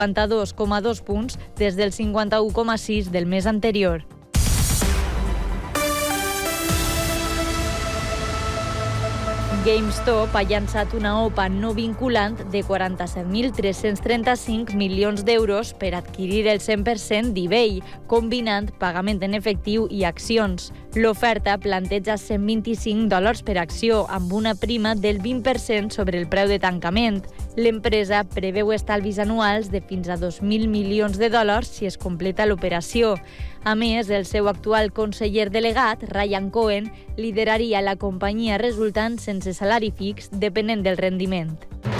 52,2 punts des del 51,6 del mes anterior. GameStop ha llançat una OPA no vinculant de 47.335 milions d'euros per adquirir el 100% d'eBay, combinant pagament en efectiu i accions. L'oferta planteja $125 per acció, amb una prima del 20% sobre el preu de tancament. L'empresa preveu estalvis anuals de fins a $2.000 milions si es completa l'operació. A més, el seu actual conseller delegat, Ryan Cohen, lideraria la companyia resultant sense salari fix, depenent del rendiment.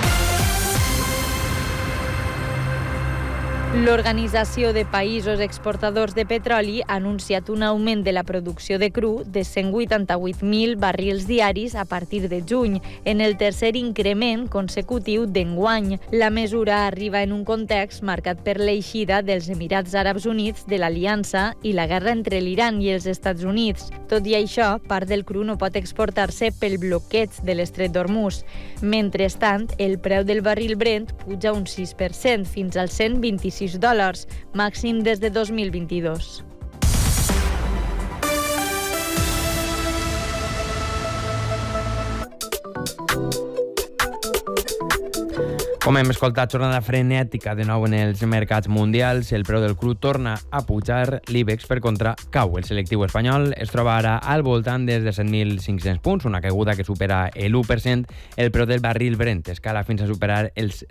L'Organització de Països Exportadors de Petroli ha anunciat un augment de la producció de cru de 188.000 barrils diaris a partir de juny, en el tercer increment consecutiu d'enguany. La mesura arriba en un context marcat per l'eixida dels Emirats Àrabs Units de l'Aliança i la guerra entre l'Iran i els Estats Units. Tot i això, part del cru no pot exportar-se pel bloqueig de l'estret d'Hormuz. Mentrestant, el preu del barril Brent puja un 6% fins als $126, màxim des de 2022. Com hem escoltat, jornada frenètica de nou en els mercats mundials. El preu del cru torna a pujar. L'IBEX, per contra, cau. El selectiu espanyol es troba ara al voltant dels 7.500 punts, una caiguda que supera l'1%. El preu del barril Brent escala fins a superar els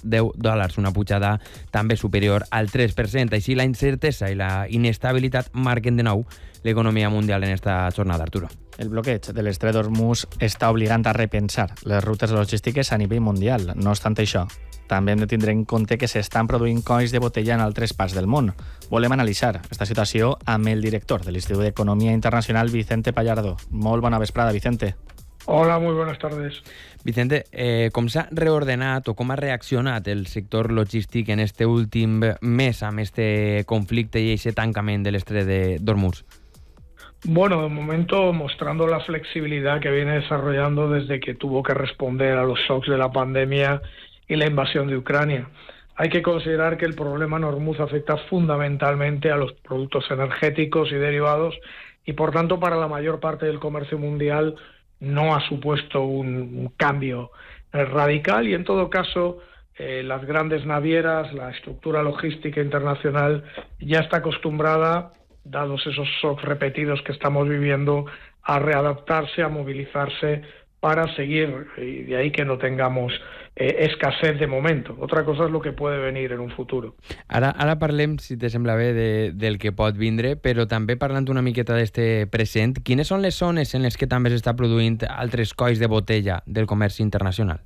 $110, una pujada també superior al 3%. Així, la incertesa i la inestabilitat marquen de nou l'economia mundial en esta jornada, Arturo. El bloqueig de l'estret d'Hormuz està obligant a repensar les rutes logístiques a nivell mundial. No obstant això, també hem de tindre en compte que s'estan produint colls de botella en altres parts del món. Volem analitzar aquesta situació amb el director de l'Institut d'Economia Internacional, Vicente Pallardo. Molt bona vesprada, Vicente. Hola, muy buenas tardes. Vicente, com s'ha reordenat o com ha reaccionat el sector logístic en este últim mes amb este conflicte i aquest tancament de l'estret d'Hormuz? Bueno, de momento mostrando la flexibilidad que viene desarrollando desde que tuvo que responder a los shocks de la pandemia y la invasión de Ucrania. Hay que considerar que el problema en Hormuz afecta fundamentalmente a los productos energéticos y derivados y, por tanto, para la mayor parte del comercio mundial no ha supuesto un cambio radical y, en todo caso, las grandes navieras, la estructura logística internacional ya está acostumbrada, dados esos shocks repetidos que estamos viviendo, a readaptarse, a movilizarse para seguir, y de ahí que no tengamos escasez de momento. Otra cosa es lo que puede venir en un futuro. Ara parlem, si te sembla bé, del que pot vindre, però també parlant una miqueta d'este present, quines són les zones en les que també s'està produint altres colls de botella del comerç internacional?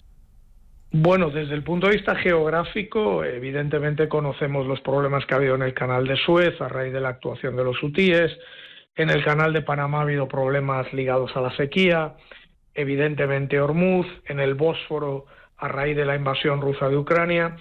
Bueno, desde el punto de vista geográfico, evidentemente conocemos los problemas que ha habido en el canal de Suez a raíz de la actuación de los hutíes. En el canal de Panamá ha habido problemas ligados a la sequía. Evidentemente Hormuz, en el Bósforo a raíz de la invasión rusa de Ucrania,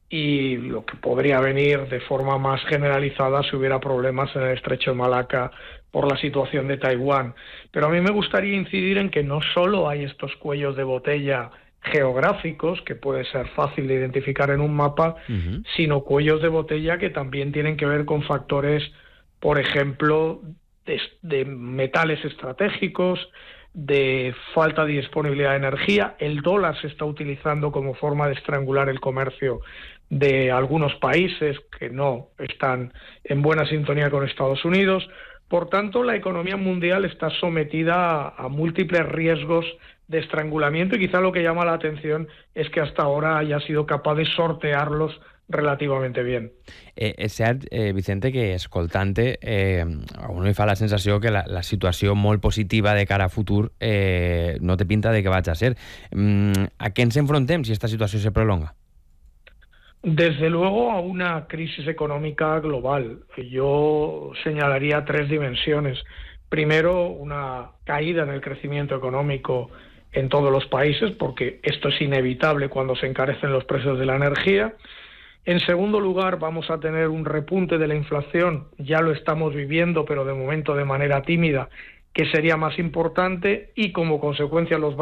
y lo que podría venir de forma más generalizada si hubiera problemas en el estrecho de Malaca por la situación de Taiwán. Pero a mí me gustaría incidir en que no solo hay estos cuellos de botella geográficos, que puede ser fácil de identificar en un mapa, sino cuellos de botella que también tienen que ver con factores, por ejemplo, de metales estratégicos, de falta de disponibilidad de energía. El dólar se está utilizando como forma de estrangular el comercio de algunos países que no están en buena sintonía con Estados Unidos. Por tanto, la economía mundial está sometida a múltiples riesgos de estrangulamiento y quizá lo que llama la atención es que hasta ahora haya sido capaz de sortearlos relativamente bien. És cert, Vicente, que escoltant-te a uno li fa la sensació que la situació molt positiva de cara a futur no té pinta de que vaig a ser. A què ens enfrontem si esta situació se prolonga? Desde luego a una crisis económica global. Yo señalaría tres dimensiones. Primero, una caída en el crecimiento económico en todos los países, porque esto es inevitable cuando se encarecen los precios de la energía. En segundo lugar, vamos a tener un repunte de la inflación, ya lo estamos viviendo, pero de momento de manera tímida, que sería más importante, y como consecuencia los